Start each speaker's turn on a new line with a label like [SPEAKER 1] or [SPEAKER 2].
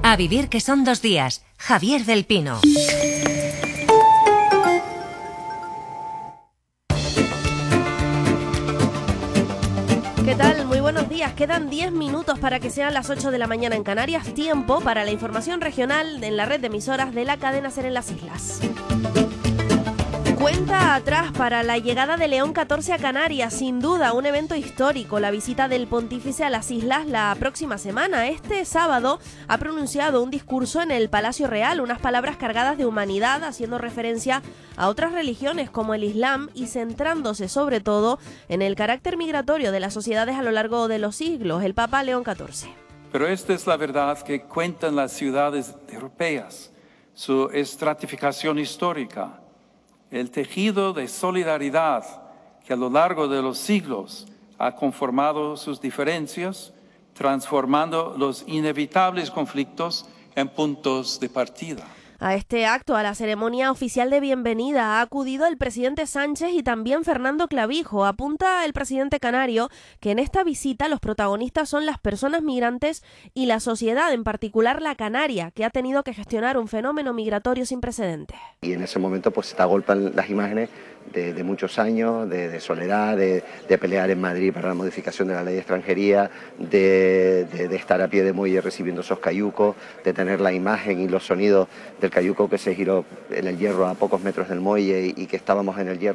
[SPEAKER 1] A vivir que son 2 días. Javier del Pino.
[SPEAKER 2] ¿Qué tal? Muy buenos días. Quedan 10 minutos para que sean las 8 de la mañana en Canarias. Tiempo para la información regional en la red de emisoras de la cadena SER en las islas. Cuenta atrás para la llegada de León XIV a Canarias, sin duda un evento histórico, la visita del pontífice a las islas la próxima semana. Este sábado ha pronunciado un discurso en el Palacio Real, unas palabras cargadas de humanidad, haciendo referencia a otras religiones como el Islam y centrándose sobre todo en el carácter migratorio de las sociedades a lo largo de los siglos, el Papa León XIV.
[SPEAKER 3] Pero esta es la verdad que cuentan las ciudades europeas, su estratificación histórica, el tejido de solidaridad que a lo largo de los siglos ha conformado sus diferencias, transformando los inevitables conflictos en puntos de partida.
[SPEAKER 2] A este acto, a la ceremonia oficial de bienvenida, ha acudido el presidente Sánchez y también Fernando Clavijo. Apunta el presidente canario que en esta visita los protagonistas son las personas migrantes y la sociedad, en particular la canaria, que ha tenido que gestionar un fenómeno migratorio sin precedentes.
[SPEAKER 4] Y en ese momento pues se te agolpan las imágenes de muchos años, de soledad, de pelear en Madrid para la modificación de la ley de extranjería, de estar a pie de muelle recibiendo esos cayucos, de tener la imagen y los sonidos del cayuco que se giró en el hierro a pocos metros del muelle y que estábamos en el hierro.